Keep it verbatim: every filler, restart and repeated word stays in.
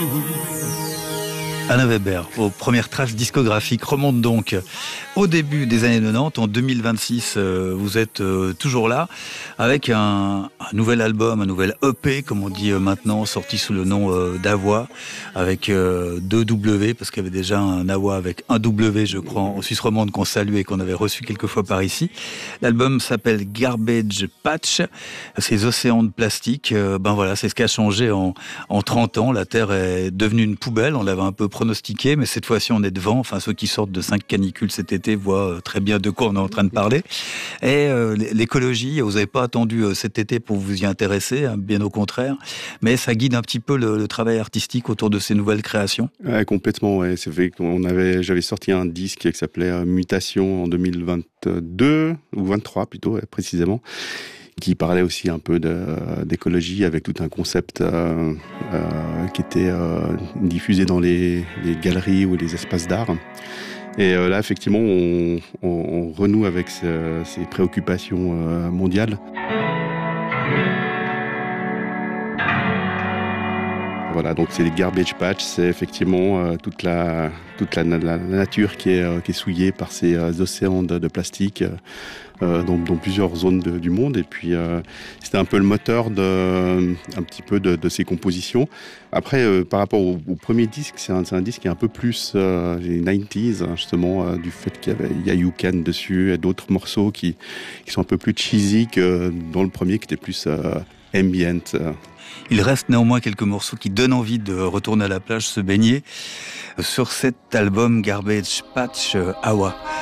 Alain Weber, vos premières traces discographiques remontent donc au début des années quatre-vingt-dix. En deux mille vingt-six, euh, vous êtes euh, toujours là avec un, un nouvel album, un nouvel E P, comme on dit euh, maintenant, sorti sous le nom euh, d'Awa, avec euh, deux W, parce qu'il y avait déjà un Awa avec un W, je crois, en Suisse romande qu'on salue et qu'on avait reçu quelques fois par ici. L'album s'appelle Garbage Patch. Ces océans de plastique, euh, ben voilà, c'est ce qui a changé en, en trente ans. La Terre est devenue une poubelle, on l'avait un peu pronostiqué, mais cette fois-ci on est devant. Enfin, ceux qui sortent de cinq canicules cet été voient très bien de quoi on est en train de parler. Et euh, l'écologie, vous n'avez pas attendu euh, cet été pour vous y intéresser, hein, bien au contraire, mais ça guide un petit peu le, le travail artistique autour de ces nouvelles créations. Ouais, complètement, ouais. C'est vrai qu'on avait, j'avais sorti un disque qui s'appelait euh, Mutation en deux mille vingt-deux, ou vingt-trois plutôt, ouais, précisément, qui parlait aussi un peu de, d'écologie avec tout un concept euh, euh, qui était euh, diffusé dans les, les galeries ou les espaces d'art. Et euh, là, effectivement, on, on, on renoue avec ce, ces préoccupations euh, mondiales. Voilà, donc c'est les garbage patch, c'est effectivement euh, toute la toute la, la, la nature qui est euh, qui est souillée par ces euh, océans de, de plastique euh, dans, dans plusieurs zones de, du monde. Et puis euh, c'était un peu le moteur de un petit peu de, de ces compositions. Après, euh, par rapport au, au premier disque, c'est un, c'est un disque qui est un peu plus euh, quatre-vingt-dix, hein, justement, euh, du fait qu'il y avait il y a You Can dessus et d'autres morceaux qui qui sont un peu plus cheesy que dans le premier, qui était plus euh, ambient. Euh. Il reste néanmoins quelques morceaux qui donnent envie de retourner à la plage, se baigner. Sur cet album Garbage Patch, euh, Awa.